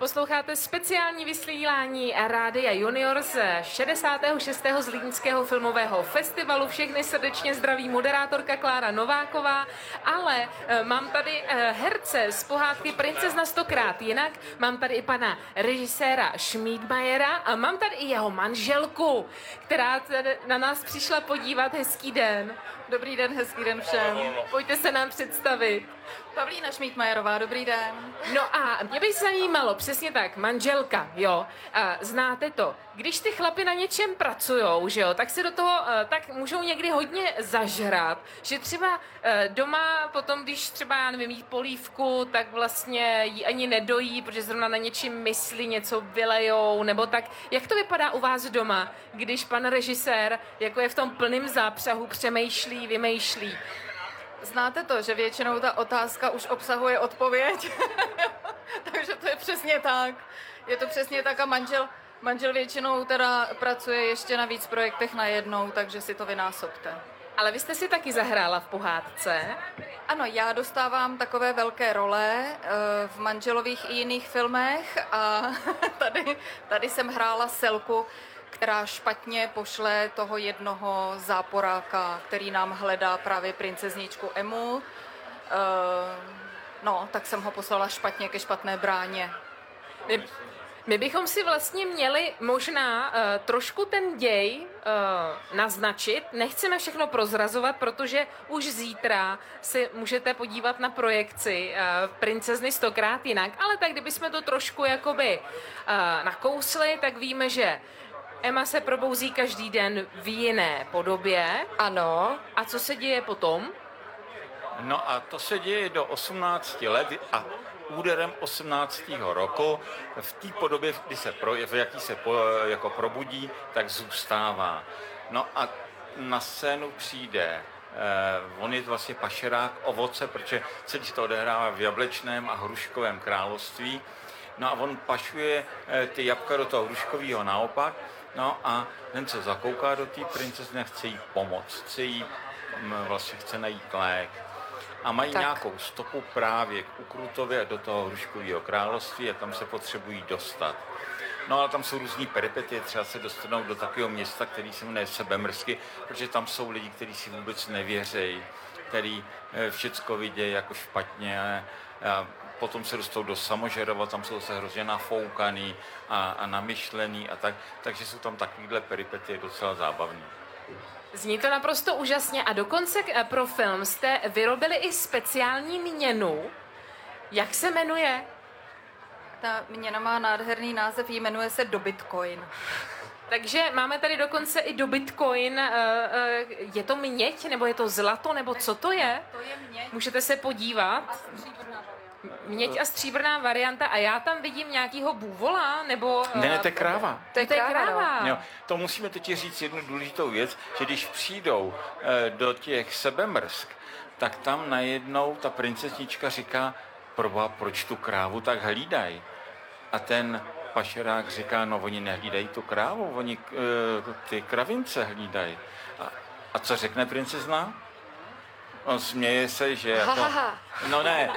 posloucháte speciální vysílání Rádia Junior z 66. Zlínského filmového festivalu. Všechny srdečně zdraví moderátorka Klára Nováková, ale mám tady herce z pohádky Princezna stokrát jinak, mám tady i pana režiséra Schmídmayera a mám tady i jeho manželku, která na nás přišla podívat. Hezký den. Dobrý den, hezký den všem. Pojďte se nám představit. Pavlína Schmídmajerová, dobrý den. No a mě by zajímalo, přesně tak, manželka, jo, znáte to, když ty chlapi na něčem pracujou, že jo, tak si do toho, tak můžou někdy hodně zažrat, že třeba doma potom, když třeba, já nevím, jí polívku, tak vlastně ji ani nedojí, protože zrovna na něčím myslí, něco vylejou, nebo tak. Jak to vypadá u vás doma, když pan režisér, jako je v tom plném zápřahu, přemýšlí, vymýšlí? Znáte to, že většinou ta otázka už obsahuje odpověď? Takže to je přesně tak. Je to přesně tak a manžel většinou teda pracuje ještě na víc projektech najednou, takže si to vynásobte. Ale vy jste si taky zahrála v pohádce? Ano, já dostávám takové velké role v manželových i jiných filmech a tady jsem hrála Selku, která špatně pošle toho jednoho záporáka, který nám hledá právě princezničku Emu. No, tak jsem ho poslala špatně ke špatné bráně. My bychom si vlastně měli možná trošku ten děj naznačit. Nechceme všechno prozrazovat, protože už zítra si můžete podívat na projekci Princezny stokrát jinak. Ale tak kdybychom to trošku jakoby nakousli, tak víme, že Emma se probouzí každý den v jiné podobě. Ano. A co se děje potom? No a to se děje do 18 let a úderem 18. roku v té podobě, v jaký se jako probudí, tak zůstává. No a na scénu přijde on je vlastně pašerák ovoce, protože celý to odehrává v jablečném a hruškovém království. No a on pašuje ty jabka do toho hruškového naopak. No a ten, co zakouká do té princezny, chce jí pomoct, chce najít lék. A mají nějakou stopu právě k Ukrutově do toho hruškového království a tam se potřebují dostat. No ale tam jsou různý peripetie, třeba se dostanou do takového města, který se jmenuje Sebemrsky, protože tam jsou lidi, kteří si vůbec nevěří, který všecko vidějí jako špatně. A potom se dostanou do Samožerova, tam jsou se hrozně nafoukaný a namyšlený a tak. Takže jsou tam takovýhle peripetie docela zábavné. Zní to naprosto úžasně a dokonce pro film jste vyrobili i speciální měnu. Jak se jmenuje? Ta měna má nádherný název, jmenuje se Dobytcoin. Takže máme tady dokonce i Dobytcoin. Je to měď, nebo je to zlato, nebo co to je? To je měď. Můžete se podívat. Měď a stříbrná varianta a já tam vidím nějakýho bůvola, nebo... Ne, to je kráva. To je kráva. Jo, to musíme teď říct jednu důležitou věc, že když přijdou do těch Sebemrsk, tak tam najednou ta princeznička říká, proč tu krávu tak hlídají? A ten pašerák říká, no oni nehlídají tu krávu, oni ty kravince hlídají. A co řekne princezna? On směje se, že jako... No ne.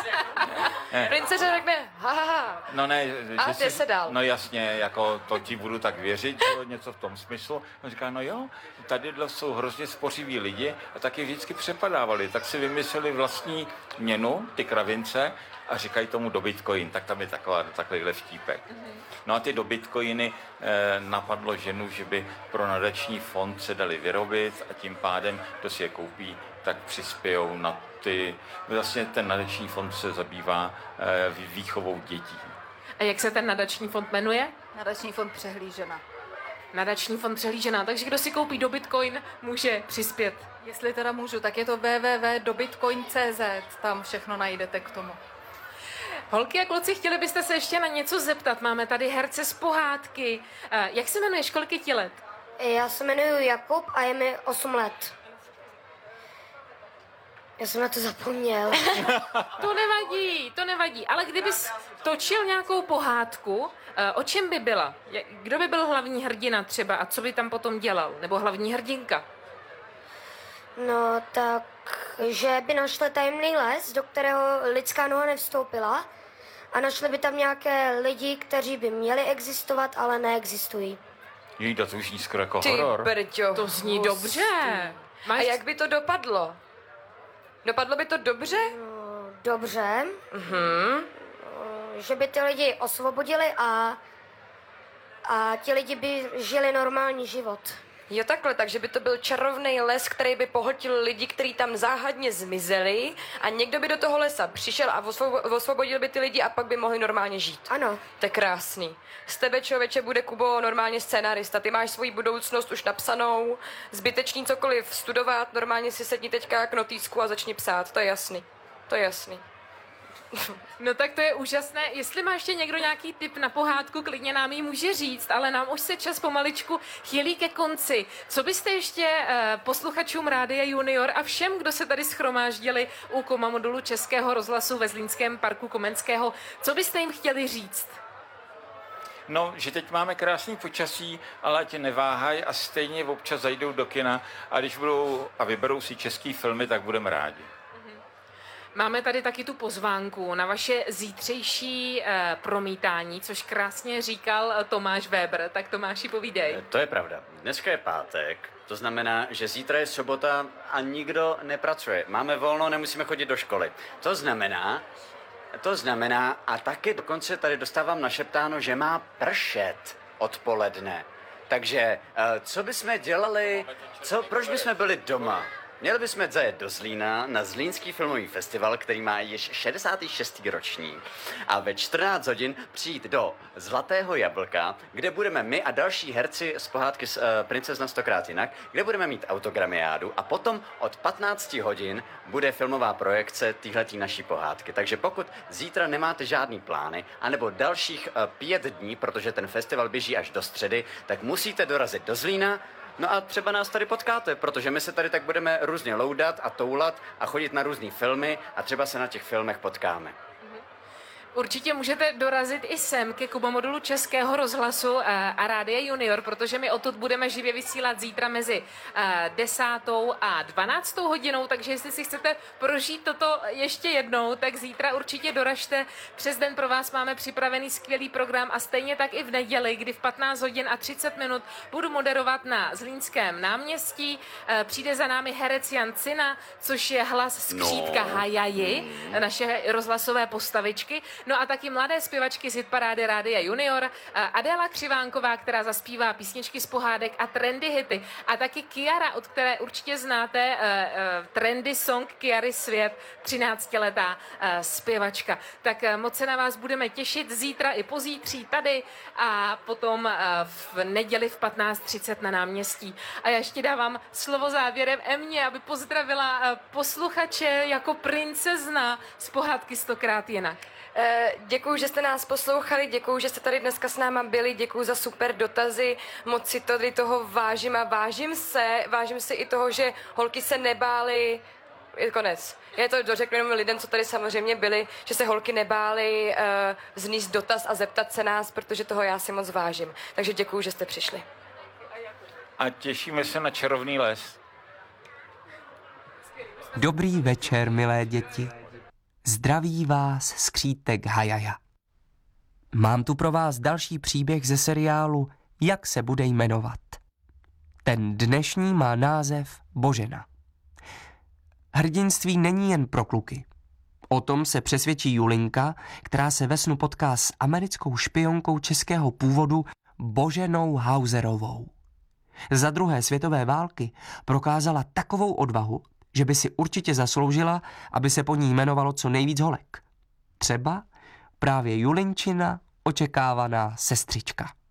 Princeze řekne, No ne, a že se dál. No jasně, jako to ti budu tak věřit, něco v tom smyslu. On říká, no jo, tady jsou hrozně spořiví lidi a taky vždycky přepadávali, tak si vymysleli vlastní měnu, ty kravince, a říkají tomu Dobytcoin, tak tam je takovýhle vtípek. No a ty Dobytcoiny napadlo ženu, že by pro nadační fond se dali vyrobit a tím pádem, kdo si je koupí, tak přispějou na ty... Vlastně ten nadační fond se zabývá výchovou dětí. A jak se ten nadační fond jmenuje? Nadační fond Přehlížena. Nadační fond Přehlížena, takže kdo si koupí Dobytcoin, může přispět. Jestli teda můžu, tak je to www.dobytcoin.cz, tam všechno najdete k tomu. Holky a kluci, chtěli byste se ještě na něco zeptat? Máme tady herce z pohádky. Jak se jmenuješ, kolik je ti let? Já se jmenuji Jakub a je mi 8 let. Já jsem na to zapomněl. To nevadí. Ale kdybys točil nějakou pohádku, o čem by byla? Kdo by byl hlavní hrdina třeba a co by tam potom dělal? Nebo hlavní hrdinka? No tak, že by našli tajemný les, do kterého lidská noha nevstoupila a našli by tam nějaké lidi, kteří by měli existovat, ale neexistují. Jída, to už zní skoro jako Ty horor. brďo. To zní dobře. A jak by to dopadlo? Dopadlo by to dobře? Dobře. Že by ty lidi osvobodili a ti lidi by žili normální život. Jo, takhle, takže by to byl čarovný les, který by pohltil lidi, kteří tam záhadně zmizeli a někdo by do toho lesa přišel a osvobodil by ty lidi a pak by mohli normálně žít. Ano. To je krásný. Z tebe, člověče, bude, Kubo, normálně scénarista. Ty máš svoji budoucnost už napsanou, zbytečný cokoliv studovat, normálně si sedni teďka k notýsku a začni psát, to je jasný. To je jasný. No tak to je úžasné. Jestli má ještě někdo nějaký tip na pohádku, klidně nám ji může říct, ale nám už se čas pomaličku chýlí ke konci. Co byste ještě posluchačům Rádia Junior a všem, kdo se tady schromáždili u komamodulu Českého rozhlasu ve Zlínském parku Komenského, co byste jim chtěli říct? No, že teď máme krásný počasí, ale ať neváhají a stejně občas zajdou do kina a když budou a vyberou si český filmy, tak budeme rádi. Máme tady taky tu pozvánku na vaše zítřejší promítání, což krásně říkal Tomáš Weber. Tak Tomáši, povídej. To je pravda. Dneska je pátek, to znamená, že zítra je sobota a nikdo nepracuje. Máme volno, nemusíme chodit do školy. To znamená, a taky dokonce tady dostávám našeptáno, že má pršet odpoledne. Takže co bychom dělali, proč bychom byli doma? Měli bychom zajet do Zlína na Zlínský filmový festival, který má již 66. ročník. A ve 14 hodin přijít do Zlatého jablka, kde budeme my a další herci z pohádky Princezna 100krát jinak, kde budeme mít autogramiádu a potom od 15 hodin bude filmová projekce téhletý naší pohádky. Takže pokud zítra nemáte žádný plány, anebo dalších 5 dní, protože ten festival běží až do středy, tak musíte dorazit do Zlína. No a třeba nás tady potkáte, protože my se tady tak budeme různě loudat a toulat a chodit na různý filmy a třeba se na těch filmech potkáme. Určitě můžete dorazit i sem ke kubomodulu Českého rozhlasu a Rádia Junior, protože my odtud budeme živě vysílat zítra mezi 10. a 12. hodinou, takže jestli si chcete prožít toto ještě jednou, tak zítra určitě doražte. Přes den pro vás máme připravený skvělý program a stejně tak i v neděli, kdy v 15 hodin a 30 minut budu moderovat na Zlínském náměstí. Přijde za námi herec Jan Cina, což je hlas skřítka Hajaji, naše rozhlasové postavičky. No a taky mladé zpěvačky z hitparády Rádia Junior, Adéla Křivánková, která zaspívá písničky z pohádek a trendy hity. A taky Kiara, od které určitě znáte trendy song Kiary Svět, 13letá zpěvačka. Tak moc se na vás budeme těšit zítra i pozítří tady a potom v neděli v 15:30 na náměstí. A já ještě dávám slovo závěrem Emě, aby pozdravila posluchače jako princezna z pohádky 100krát jinak. Děkuju, že jste nás poslouchali, děkuju, že jste tady dneska s náma byli, děkuju za super dotazy, moc si tady toho vážím a vážím si i toho, že holky se nebály, je konec. Já to dořeknu jenom lidem, co tady samozřejmě byli, že se holky nebály vznést dotaz a zeptat se nás, protože toho já si moc vážím. Takže děkuju, že jste přišli. A těšíme se na čarovný les. Dobrý večer, milé děti. Zdraví vás skřítek Hajaja. Mám tu pro vás další příběh ze seriálu Jak se bude jmenovat. Ten dnešní má název Božena. Hrdinství není jen pro kluky. O tom se přesvědčí Julinka, která se ve snu potká s americkou špionkou českého původu Boženou Hauserovou. Za druhé světové války prokázala takovou odvahu, že by si určitě zasloužila, aby se po ní jmenovalo co nejvíc holek. Třeba právě Julinčina očekávaná sestřička.